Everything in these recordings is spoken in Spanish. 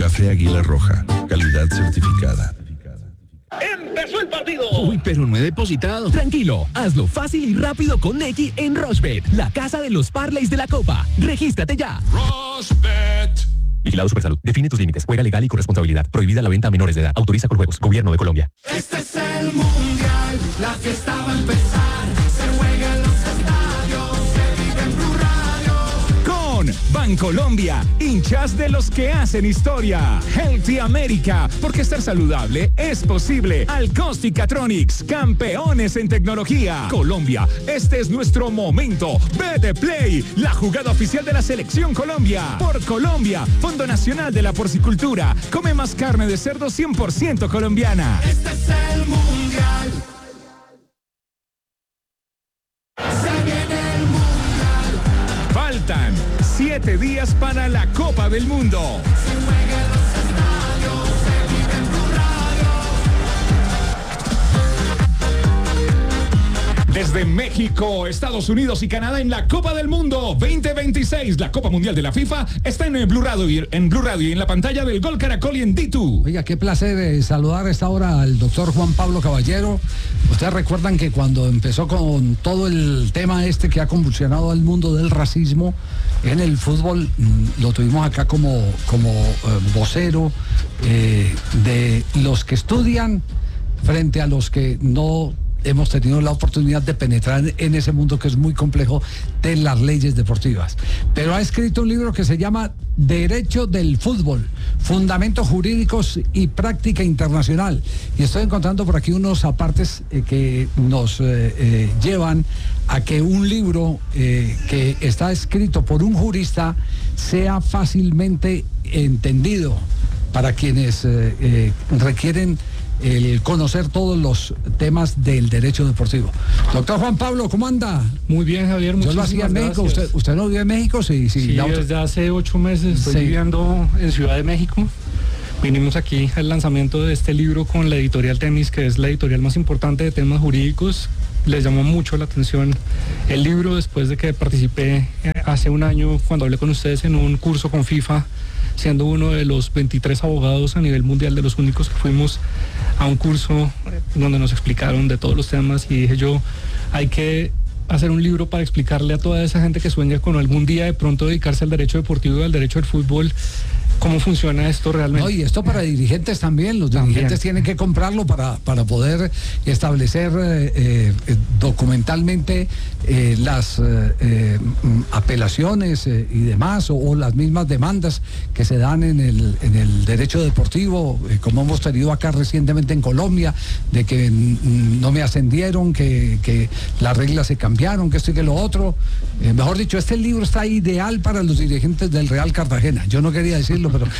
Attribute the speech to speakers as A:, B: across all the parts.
A: Café Águila Roja, calidad certificada.
B: ¡Empezó el partido!
C: Uy, pero no he depositado. Tranquilo, hazlo fácil y rápido con Nequi en Rushbet, la casa de los parlays de la Copa. ¡Regístrate ya!
D: Rushbet.
C: Vigilado Supersalud. Define tus límites. Juega legal y con responsabilidad. Prohibida la venta a menores de edad. Autoriza con juegos. Gobierno de Colombia.
E: Este es el Mundial. La fiesta va a empezar. Se juega en los estadios. Se vive en Blue Radio.
F: Con Bancolombia, hinchas de los que hacen historia. Healthy America, porque estar saludable es posible. Alcostic-Catronics, campeones en tecnología. Colombia, este es nuestro momento. Bet Play, la jugada oficial de la Selección Colombia. Por Colombia, Fondo Nacional de la Porcicultura. Come más carne de cerdo 100% colombiana.
E: Este es el Mundial. Se viene el Mundial.
F: Faltan 7 días para la Copa del Mundo.
E: Se juega en los estadios. Se vive en Blue Radio.
F: Desde México, Estados Unidos y Canadá en la Copa del Mundo 2026, la Copa Mundial de la FIFA está en Blue Radio y en la pantalla del Gol Caracol y en D2.
G: Oiga, qué placer saludar a esta hora al doctor Juan Pablo Caballero. Ustedes recuerdan que cuando empezó con todo el tema este que ha convulsionado al mundo del racismo en el fútbol, lo tuvimos acá como vocero de los que estudian frente a los que no hemos tenido la oportunidad de penetrar en ese mundo que es muy complejo de las leyes deportivas. Pero ha escrito un libro que se llama Derecho del Fútbol, Fundamentos Jurídicos y Práctica Internacional. Y estoy encontrando por aquí unos apartes que nos llevan a que un libro que está escrito por un jurista sea fácilmente entendido para quienes requieren el conocer todos los temas del derecho deportivo. Doctor Juan Pablo, ¿cómo anda?
H: Muy bien, Javier,
G: muchísimas gracias. Yo lo hacía en México. ¿Usted no vive en México? Sí,
H: desde hace 8 meses estoy viviendo en Ciudad de México. Vinimos aquí al lanzamiento de este libro con la editorial Temis, que es la editorial más importante de temas jurídicos. Les llamó mucho la atención el libro después de que participé hace un año cuando hablé con ustedes en un curso con FIFA, siendo uno de los 23 abogados a nivel mundial, de los únicos que fuimos a un curso donde nos explicaron de todos los temas, y dije yo, hay que hacer un libro para explicarle a toda esa gente que sueña con algún día de pronto dedicarse al derecho deportivo y al derecho del fútbol, cómo funciona esto realmente.
G: No, y esto para dirigentes también. Los dirigentes tienen que comprarlo para poder establecer documentalmente las apelaciones y demás, o las mismas demandas que se dan en el derecho deportivo, como hemos tenido acá recientemente en Colombia, de que no me ascendieron, que las reglas se cambiaron, que esto y que lo otro. Mejor dicho, este libro está ideal para los dirigentes del Real Cartagena. Yo no quería decirlo, pero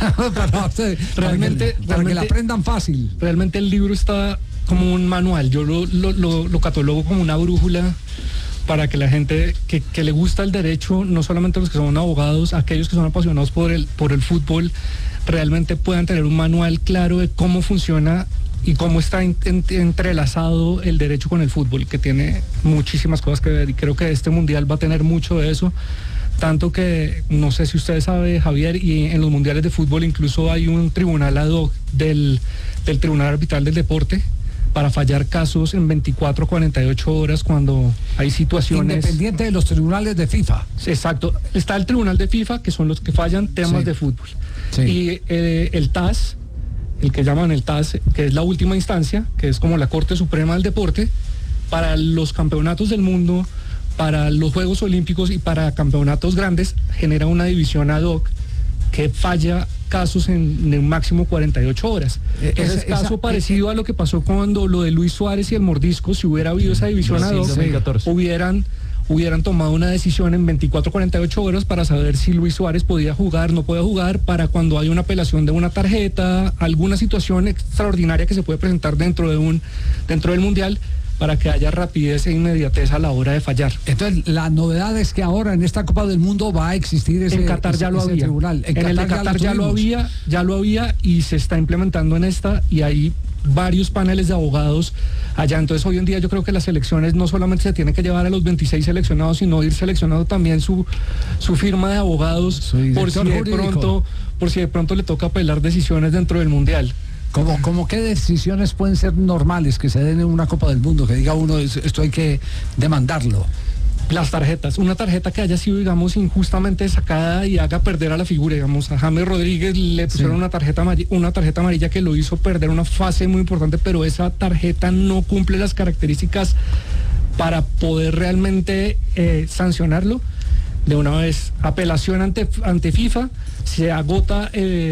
G: realmente que la aprendan fácil.
H: Realmente el libro está como un manual. Yo lo catalogo como una brújula para que la gente que le gusta el derecho, no solamente los que son abogados, aquellos que son apasionados por el fútbol, realmente puedan tener un manual claro de cómo funciona y cómo está entrelazado el derecho con el fútbol, que tiene muchísimas cosas que ver, y creo que este mundial va a tener mucho de eso. Tanto que, no sé si usted sabe, Javier, y en los mundiales de fútbol incluso hay un tribunal ad hoc del Tribunal Arbitral del Deporte para fallar casos en 24 a 48 horas cuando hay situaciones...
G: Independiente de los tribunales de FIFA.
H: Exacto. Está el tribunal de FIFA, que son los que fallan temas de fútbol. Sí. Y el TAS, el que llaman el TAS, que es la última instancia, que es como la Corte Suprema del Deporte, para los campeonatos del mundo, para los Juegos Olímpicos y para campeonatos grandes, genera una división ad hoc que falla casos en un máximo 48 horas. Es caso parecido a lo que pasó cuando lo de Luis Suárez y el mordisco. Si hubiera habido esa división ad hoc, hubieran tomado una decisión en 24 48 horas para saber si Luis Suárez podía jugar, no podía jugar, para cuando hay una apelación de una tarjeta, alguna situación extraordinaria que se puede presentar dentro del mundial, para que haya rapidez e inmediatez a la hora de fallar.
G: Entonces, la novedad es que ahora en esta Copa del Mundo va a existir ese
H: tribunal. En el de Qatar ya lo había y se está implementando en esta, y hay varios paneles de abogados allá. Entonces hoy en día yo creo que las selecciones no solamente se tienen que llevar a los 26 seleccionados, sino ir seleccionando también su firma de abogados por si de pronto le toca apelar decisiones dentro del Mundial.
G: ¿Cómo qué decisiones pueden ser normales que se den en una Copa del Mundo? Que diga uno, esto hay que demandarlo.
H: Las tarjetas, una tarjeta que haya sido, digamos, injustamente sacada y haga perder a la figura, digamos, a James Rodríguez le pusieron una tarjeta amarilla que lo hizo perder una fase muy importante, pero esa tarjeta no cumple las características para poder realmente sancionarlo. De una vez, apelación ante FIFA, se agota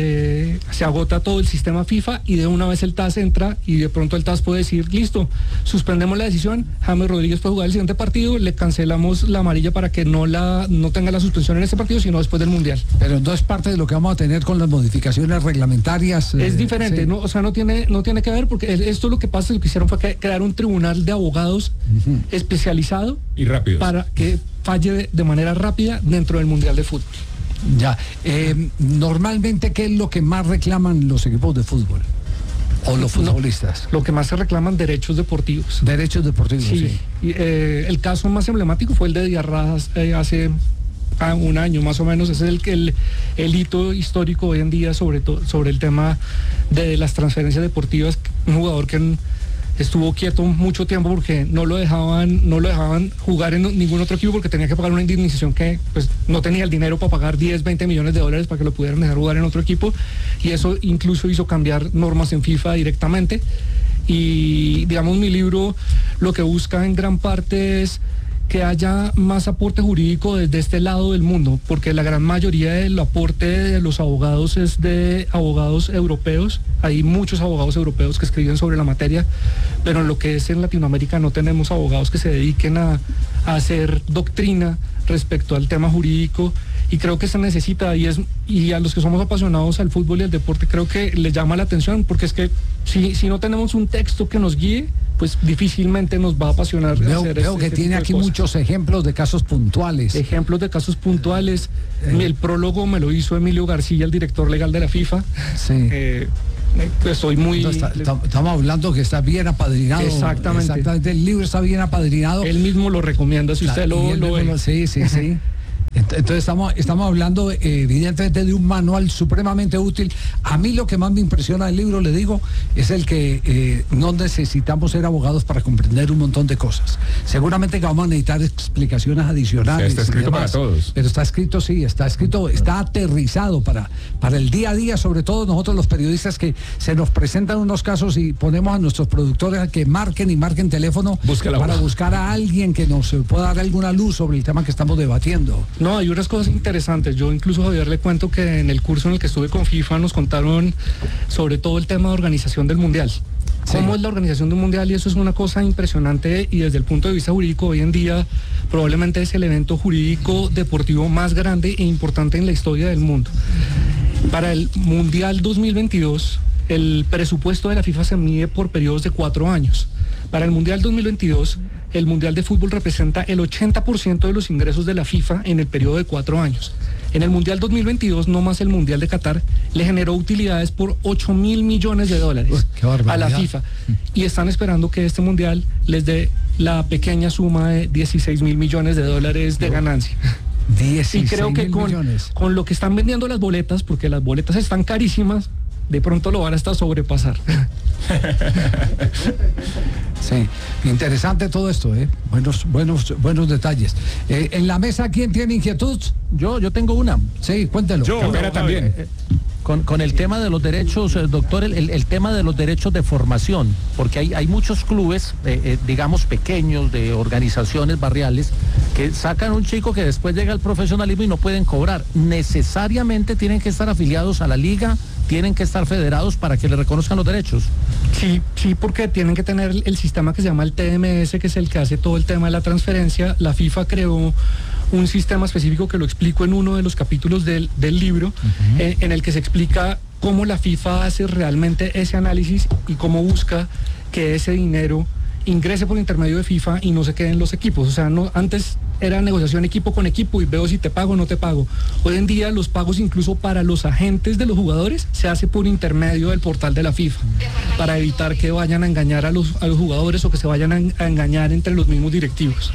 H: todo el sistema FIFA y de una vez el TAS entra y de pronto el TAS puede decir, listo, suspendemos la decisión, James Rodríguez puede jugar el siguiente partido, le cancelamos la amarilla para que no tenga la suspensión en este partido, sino después del Mundial.
G: Pero no es parte de lo que vamos a tener con las modificaciones reglamentarias.
H: Es diferente, sí. no tiene que ver, porque esto lo que pasa, lo que hicieron fue crear un tribunal de abogados especializado
F: y rápido
H: para que falle de manera rápida dentro del Mundial de Fútbol.
G: Ya, normalmente, ¿qué es lo que más reclaman los equipos de fútbol? ¿O los futbolistas?
H: Lo que más se reclaman, derechos deportivos.
G: Derechos deportivos, sí.
H: Y, el caso más emblemático fue el de Diarra hace un año más o menos. Ese es el hito histórico hoy en día sobre el tema de las transferencias deportivas. Un jugador que estuvo quieto mucho tiempo porque no lo dejaban jugar en ningún otro equipo porque tenía que pagar una indemnización que pues no tenía el dinero para pagar 10, 20 millones de dólares para que lo pudieran dejar jugar en otro equipo, y eso incluso hizo cambiar normas en FIFA directamente. Y digamos, mi libro lo que busca en gran parte es que haya más aporte jurídico desde este lado del mundo, porque la gran mayoría del aporte de los abogados es de abogados europeos. Hay muchos abogados europeos que escriben sobre la materia, pero en lo que es en Latinoamérica no tenemos abogados que se dediquen a hacer doctrina respecto al tema jurídico, y creo que se necesita, y a los que somos apasionados al fútbol y al deporte creo que les llama la atención, porque es que si no tenemos un texto que nos guíe, pues difícilmente nos va a apasionar.
G: Veo que tiene aquí muchos ejemplos de casos puntuales.
H: Ejemplos de casos puntuales. El prólogo me lo hizo Emilio García, el director legal de la FIFA.
G: Sí.
H: Pues soy muy...
G: Estamos hablando que está bien apadrinado.
H: Exactamente.
G: El libro está bien apadrinado.
H: Él mismo lo recomienda, si usted lo ve.
G: Sí. Entonces estamos hablando evidentemente de un manual supremamente útil. A mí lo que más me impresiona del libro, le digo, es el que no necesitamos ser abogados para comprender un montón de cosas. Seguramente que vamos a necesitar explicaciones adicionales.
F: Está escrito para todos.
G: Pero está escrito, está aterrizado para el día a día, sobre todo nosotros los periodistas, que se nos presentan unos casos y ponemos a nuestros productores a que marquen teléfono para buscar a alguien que nos pueda dar alguna luz sobre el tema que estamos debatiendo.
H: No, hay unas cosas interesantes. Yo incluso, Javier, le cuento que en el curso en el que estuve con FIFA nos contaron sobre todo el tema de organización del Mundial. ¿Cómo es la organización de un Mundial? Y eso es una cosa impresionante, y desde el punto de vista jurídico hoy en día probablemente es el evento jurídico deportivo más grande e importante en la historia del mundo. Para el Mundial 2022, el presupuesto de la FIFA se mide por periodos de 4 años. Para el Mundial 2022, el Mundial de Fútbol representa el 80% de los ingresos de la FIFA en el periodo de 4 años. En el Mundial 2022, no más el Mundial de Qatar, le generó utilidades por 8.000 millones de dólares a la FIFA. Y están esperando que este Mundial les dé la pequeña suma de 16.000 millones de dólares de ganancia.
G: 16
H: y creo que con lo que están vendiendo las boletas, porque las boletas están carísimas, de pronto lo van hasta sobrepasar.
G: Sí, interesante todo esto, buenos detalles. En la mesa, ¿quién tiene inquietud?
D: Yo tengo una.
G: Sí, cuéntelo.
F: Yo también.
D: Con el tema de los derechos, doctor, el tema de los derechos de formación, porque hay muchos clubes, digamos pequeños, de organizaciones barriales, que sacan un chico que después llega al profesionalismo y no pueden cobrar. Necesariamente tienen que estar afiliados a la liga, tienen que estar federados para que le reconozcan los derechos.
H: Sí, porque tienen que tener el sistema que se llama el TMS, que es el que hace todo el tema de la transferencia. La FIFA creó un sistema específico que lo explico en uno de los capítulos del libro, en el que se explica cómo la FIFA hace realmente ese análisis y cómo busca que ese dinero ingrese por intermedio de FIFA y no se queden los equipos. O sea, no, antes era negociación equipo con equipo y veo si te pago o no te pago. Hoy en día los pagos incluso para los agentes de los jugadores se hace por intermedio del portal de la FIFA, para evitar que vayan a engañar a los jugadores o que se vayan a engañar entre los mismos directivos.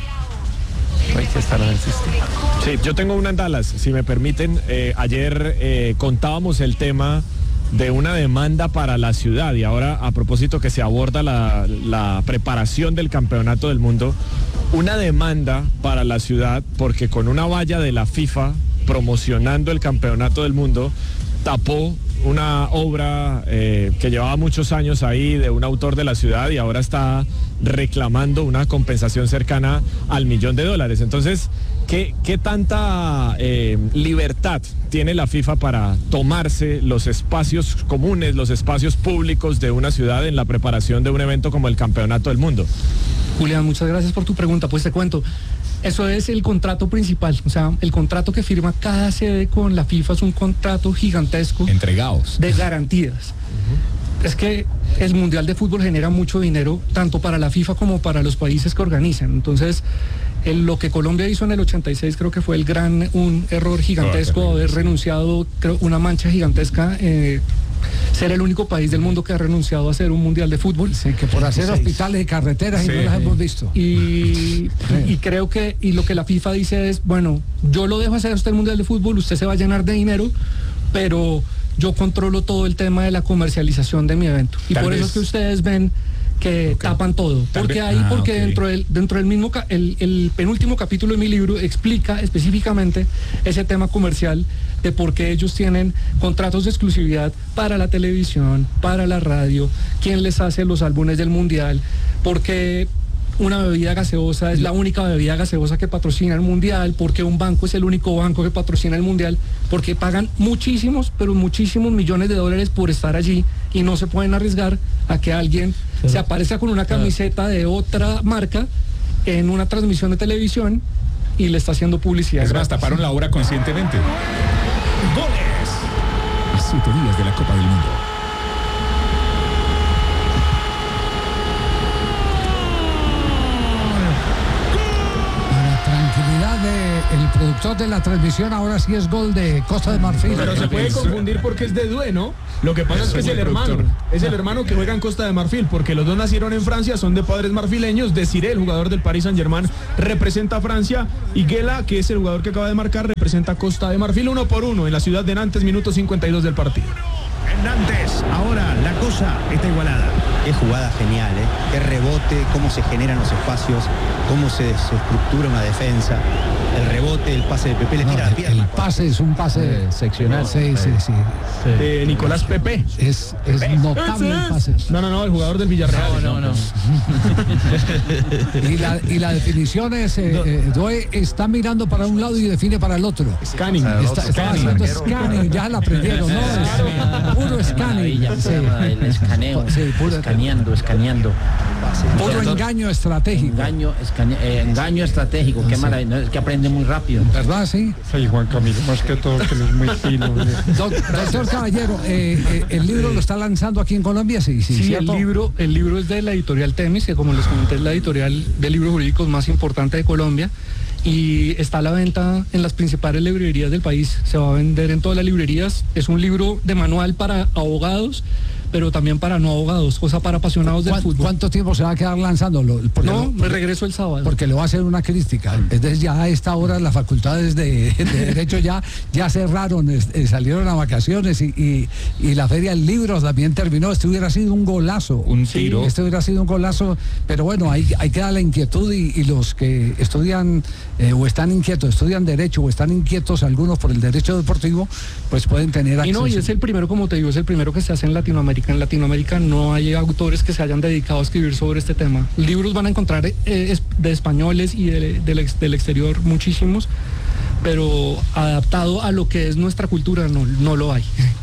D: Hay que estar en el sistema.
I: Sí, yo tengo una en Dallas, si me permiten. Ayer contábamos el tema de una demanda para la ciudad, y ahora, a propósito que se aborda la preparación del campeonato del mundo, una demanda para la ciudad porque con una valla de la FIFA promocionando el campeonato del mundo tapó una obra que llevaba muchos años ahí de un autor de la ciudad, y ahora está reclamando una compensación cercana al $1.000.000. Entonces, ¿qué tanta libertad tiene la FIFA para tomarse los espacios comunes, los espacios públicos de una ciudad en la preparación de un evento como el Campeonato del Mundo?
H: Julián, muchas gracias por tu pregunta. Pues te cuento, eso es el contrato principal. O sea, el contrato que firma cada sede con la FIFA es un contrato gigantesco.
F: Entregados.
H: De garantías. Es que el Mundial de Fútbol genera mucho dinero, tanto para la FIFA como para los países que organizan. Entonces, lo que Colombia hizo en el 86 creo que fue un error gigantesco, haber renunciado, creo, una mancha gigantesca, ser el único país del mundo que ha renunciado a hacer un mundial de fútbol.
G: Sí, que por hacer hospitales y carreteras y no las hemos visto.
H: Y creo que lo que la FIFA dice es, bueno, yo lo dejo hacer usted el mundial de fútbol, usted se va a llenar de dinero, pero yo controlo todo el tema de la comercialización de mi evento. Y por eso es que ustedes ven que tapan todo. Porque dentro del mismo, el penúltimo capítulo de mi libro explica específicamente ese tema comercial de por qué ellos tienen contratos de exclusividad para la televisión, para la radio, quién les hace los álbumes del mundial, porque una bebida gaseosa es la única bebida gaseosa que patrocina el mundial, porque un banco es el único banco que patrocina el mundial, porque pagan muchísimos, pero muchísimos millones de dólares por estar allí y no se pueden arriesgar a que alguien se aparezca con una camiseta de otra marca en una transmisión de televisión y le está haciendo publicidad.
F: Es más, taparon la obra conscientemente. Goles. A 7 días de la Copa del Mundo.
G: El productor de la transmisión ahora sí es gol de Costa de Marfil.
J: Pero se puede confundir porque es de Due, ¿no? Lo que pasa es que es el hermano. Es el hermano que juega en Costa de Marfil, porque los dos nacieron en Francia, son de padres marfileños. Desiré, el jugador del Paris Saint-Germain, representa a Francia, y Guela, que es el jugador que acaba de marcar, representa a Costa de Marfil. 1-1 en la ciudad de Nantes, minuto 52 del partido.
K: En Nantes, ahora la cosa está igualada. Qué jugada genial, qué rebote, cómo se generan los espacios, cómo se estructura una defensa, el rebote, el pase de Pepe, le tira la pierna.
G: El pase es un pase seccional. Sí.
J: De Nicolás Pepe.
G: Es notable el pase.
J: No, el jugador del Villarreal.
D: No.
G: Y la definición es, Due está mirando para un lado y define para el otro.
J: Scanning.
G: Está haciendo scanning, ya la aprendieron, ¿no? Puro scanning.
D: El escaneo.
G: Sí, puro
D: escaneando.
G: Puro engaño estratégico.
D: Engaño estratégico, qué maravilla, es que aprende muy rápido.
G: ¿Verdad, sí?
H: Sí, Juan Camilo, más que todo que es muy fino.
G: Doctor Caballero, ¿el libro lo está lanzando aquí en Colombia? Sí,
H: el libro es de la editorial Temis, que como les comenté es la editorial de libros jurídicos más importante de Colombia, y está a la venta en las principales librerías del país. Se va a vender en todas las librerías. Es un libro de manual para abogados, pero también para no abogados, cosa para apasionados del fútbol.
G: ¿Cuánto tiempo se va a quedar lanzándolo?
H: Me regreso el sábado.
G: Porque le va a hacer una crítica. Entonces ya a esta hora las facultades de Derecho ya cerraron, salieron a vacaciones y la Feria del Libro también terminó. Este hubiera sido un golazo.
F: Un tiro.
G: Este hubiera sido un golazo, pero bueno, ahí queda la inquietud y los que estudian o están inquietos, estudian Derecho o están inquietos algunos por el derecho deportivo, pues pueden tener acceso.
H: Y es el primero, como te digo, es el primero que se hace en Latinoamérica. En Latinoamérica no hay autores que se hayan dedicado a escribir sobre este tema. Libros van a encontrar de españoles y del exterior muchísimos, pero adaptado a lo que es nuestra cultura no lo hay.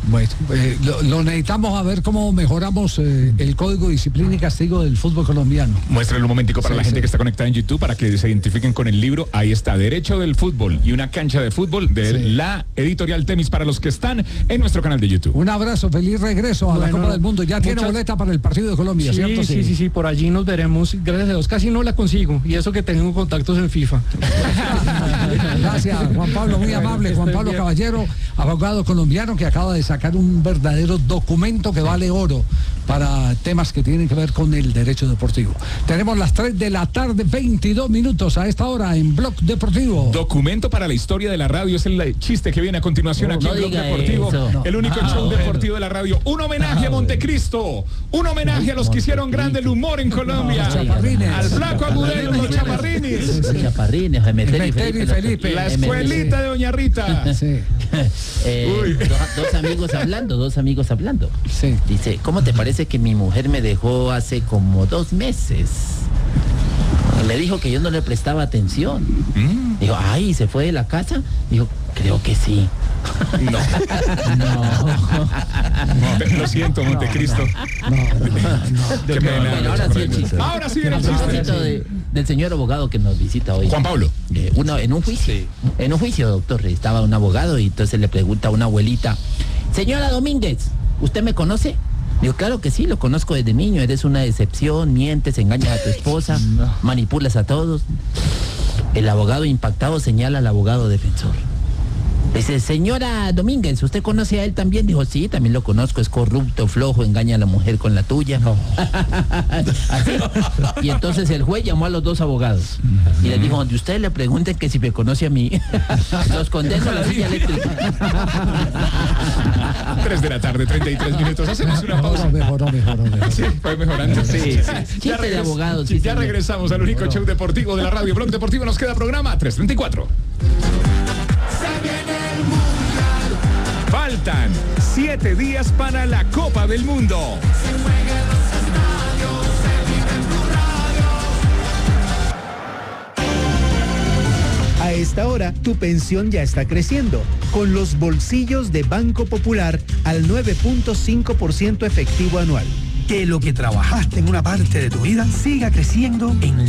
G: Bueno, lo necesitamos a ver cómo mejoramos el código de disciplina y castigo del fútbol colombiano.
F: Muéstralo un momentico para la gente que está conectada en YouTube para que se identifiquen con el libro. Ahí está, Derecho del Fútbol y una cancha de fútbol de la editorial Temis para los que están en nuestro canal de YouTube.
G: Un abrazo, feliz regreso a la Copa del Mundo. Ya tiene boleta para el partido de Colombia,
H: sí,
G: ¿cierto?
H: Sí, por allí nos veremos. Gracias a Dios, casi no la consigo. Y eso que tengo contactos en FIFA.
G: Gracias, Juan Pablo, muy amable. Juan Pablo Caballero, abogado colombiano que acaba de sacar un verdadero documento que vale oro para temas que tienen que ver con el derecho deportivo. Tenemos las 3 de la tarde, 22 minutos a esta hora en Blog Deportivo.
F: Documento para la historia de la radio, es el chiste que viene a continuación aquí en Blog Deportivo. El único show deportivo de la radio. Un homenaje a Montecristo, un homenaje a los que hicieron grande el humor en Colombia.
G: Al
F: Flaco Agudelo, los chaparrines.
L: Los chaparrines,
G: Emeterio y Felipe.
F: La escuelita de Doña Rita.
G: Sí.
L: Dos amigos hablando.
G: Sí.
L: Dice, ¿cómo te parece que mi mujer me dejó hace como 2 meses? Le dijo que yo no le prestaba atención. Dijo, ay, ¿se fue de la casa? Dijo, creo que sí.
F: No. Lo siento, Montecristo. Qué pena.
L: Bueno, ahora sí el chiste.
F: Ahora sí viene el chiste.
L: Del señor abogado que nos visita hoy.
F: Juan Pablo.
L: En un juicio. Sí. En un juicio, doctor, estaba un abogado y entonces le pregunta a una abuelita, señora Domínguez, ¿usted me conoce? Digo, claro que sí, lo conozco desde niño, eres una decepción, mientes, engañas a tu esposa, manipulas a todos. El abogado impactado señala al abogado defensor. Dice, señora Domínguez, ¿usted conoce a él también? Dijo, sí, también lo conozco, es corrupto, flojo, engaña a la mujer con la tuya. No. Así. Y entonces el juez llamó a los 2 abogados y les dijo, donde ustedes le pregunten que si me conoce a mí, los condeno a la silla eléctrica.
F: 3 de la tarde, 33 minutos. Hacemos una pausa.
G: Mejoró.
F: Sí, fue mejorando. Sí.
L: Chiste de abogados. Sí,
F: ya regresamos al único show deportivo de la radio. Blog Deportivo, nos queda programa 334. Faltan 7 días para la Copa del Mundo.
M: A esta hora, tu pensión ya está creciendo, con los bolsillos de Banco Popular al 9.5% efectivo anual.
N: Que lo que trabajaste en una parte de tu vida siga creciendo en